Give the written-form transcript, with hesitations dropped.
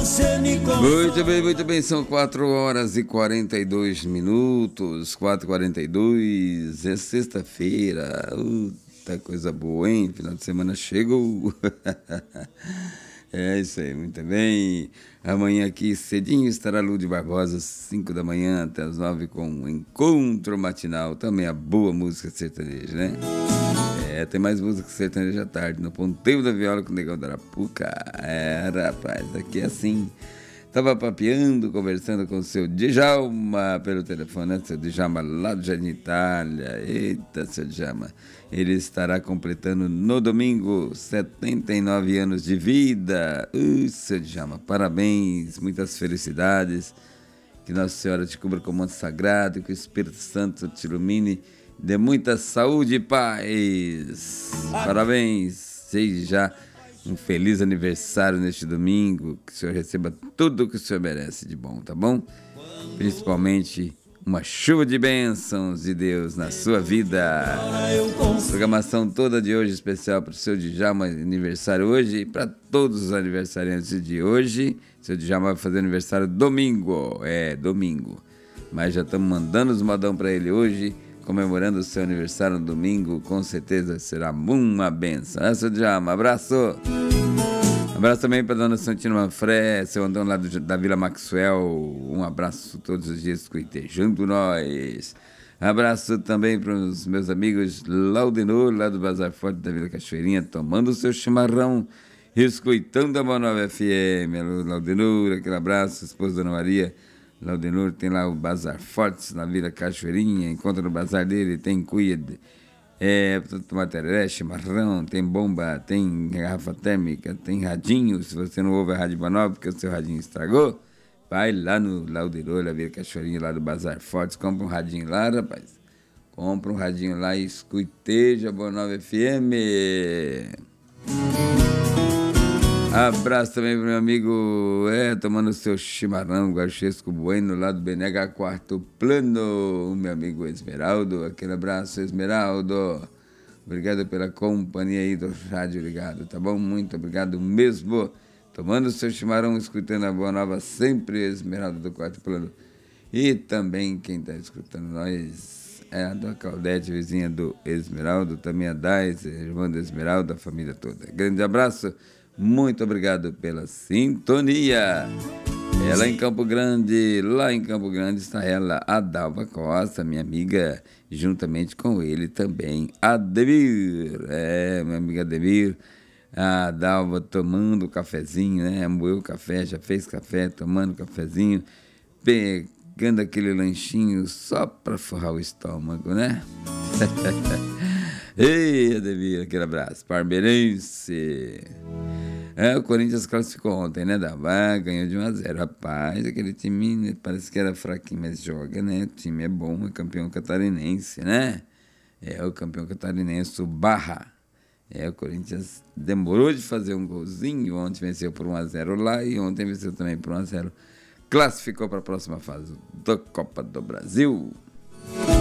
Muito bem, são 4 horas e 42 minutos, 4h42, é sexta-feira, tá coisa boa, hein? Final de semana chegou. É isso aí, muito bem. Amanhã aqui cedinho estará Lúdio Barbosa, 5 da manhã até as 9 com um encontro matinal, também a boa música sertaneja, né? Tem mais música sertaneja à tarde, no Ponteiro da Viola com o Negão da Arapuca. Rapaz, aqui é assim. Tava papeando, conversando com o seu Djalma pelo telefone, né? Seu Djalma lá do Jardim Itália. Eita, seu Djalma. Ele estará completando no domingo 79 anos de vida. Seu Djalma, parabéns, muitas felicidades. Que Nossa Senhora te cubra com o manto sagrado, que o Espírito Santo te ilumine. Dê muita saúde e paz. Parabéns. Seja já um feliz aniversário neste domingo. Que o Senhor receba tudo o que o Senhor merece de bom, tá bom? Principalmente uma chuva de bênçãos de Deus na sua vida. Programação toda de hoje especial para o seu Djalma, aniversário hoje. E para todos os aniversariantes de hoje. Seu Djalma vai fazer aniversário domingo. Domingo. Mas já estamos mandando os modão para ele hoje. Comemorando o seu aniversário no domingo, com certeza será uma benção. Seu Djalma, abraço. Abraço também para dona Santina Manfré, seu Antônio lá da Vila Maxwell. Um abraço todos os dias, cuitejando nós. Abraço também para os meus amigos Laudenor, lá do Bazar Forte da Vila Cachoeirinha, tomando o seu chimarrão, escutando a Bonova FM. Laudenor, aquele abraço, esposa Dona Maria. Laudenor tem lá o Bazar Fortes na Vila Cachoeirinha, encontra no bazar dele, tem cuia, tomar tereré, chimarrão, tem bomba, tem garrafa térmica, tem radinho. Se você não ouve a Rádio Bonova porque o seu radinho estragou, vai lá no Laudenor, na Vila Cachoeirinha, lá do Bazar Fortes, compra um radinho lá, rapaz. Compra um radinho lá e escuteja a Bonova FM. Abraço também pro meu amigo, tomando seu chimarrão, Garchesco Bueno, lá do BNH Quarto Plano, o meu amigo Esmeraldo. Aquele abraço, Esmeraldo. Obrigado pela companhia aí do Rádio Ligado, tá bom? Muito obrigado mesmo. Tomando seu chimarrão, escutando a Boa Nova, sempre Esmeraldo do Quarto Plano. E também quem tá escutando nós é a Dona Claudete, vizinha do Esmeraldo, também a Dais, irmã do Esmeraldo, a família toda. Grande abraço. Muito obrigado pela sintonia. Lá em Campo Grande está ela, a Dalva Costa, minha amiga, juntamente com ele também, Ademir. Minha amiga Ademir, a Dalva tomando cafezinho, né? Moeu o café, já fez café, tomando cafezinho, pegando aquele lanchinho só para forrar o estômago, né? Ei, Ademir, aquele abraço. Parmeirense. O Corinthians classificou ontem, né, Dalva? Ganhou de 1-0. Rapaz, aquele time parece que era fraquinho, mas joga, né? O time é bom, é campeão catarinense, né? O campeão catarinense, o Barra. O Corinthians demorou de fazer um golzinho. Ontem venceu por 1-0 lá e ontem venceu também por 1-0. Classificou para a próxima fase da Copa do Brasil.